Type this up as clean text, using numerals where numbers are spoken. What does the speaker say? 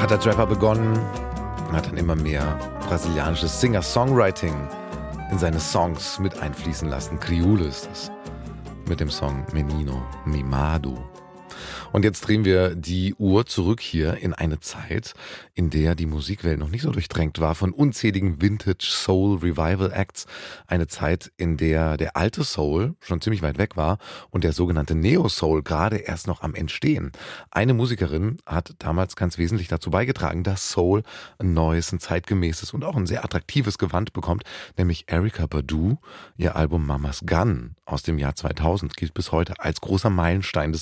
hat als Rapper begonnen, hat dann immer mehr brasilianisches Singer-Songwriting in seine Songs mit einfließen lassen. Criolo ist das. Mit dem Song Menino Mimado. Und jetzt drehen wir die Uhr zurück hier in eine Zeit, in der die Musikwelt noch nicht so durchdrängt war von unzähligen Vintage Soul Revival Acts. Eine Zeit, in der der alte Soul schon ziemlich weit weg war und der sogenannte Neo Soul gerade erst noch am Entstehen. Eine Musikerin hat damals ganz wesentlich dazu beigetragen, dass Soul ein neues, ein zeitgemäßes und auch ein sehr attraktives Gewand bekommt, nämlich Erykah Badu. Ihr Album Mama's Gun aus dem Jahr 2000 gilt bis heute als großer Meilenstein des